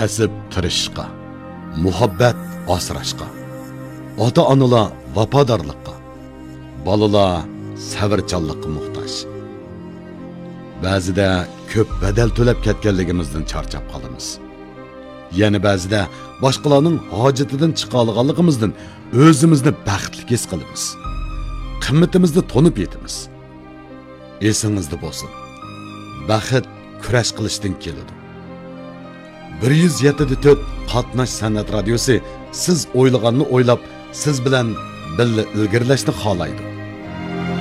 kasb tirishishga, muhabbat asrashga, ota-onalar vafodorlikqa, bolalar sabrchanlikqa muhtoj. Ba'zida ko'p badal to'lab ketganligimizdan charchab qolamiz. Yana ba'zida boshqalarning hojatidan chiqa olganligimizdan o'zimizni baxtli his qilamiz. Qimmatimizni tonib yetamiz. Esingizda bo'lsin. Baxt kurash qilishdan keladi. 107.4 Qatnash san'at radiosi siz o'ylaganni o'ylab, siz bilan birga ilgirlashni xohlaydi.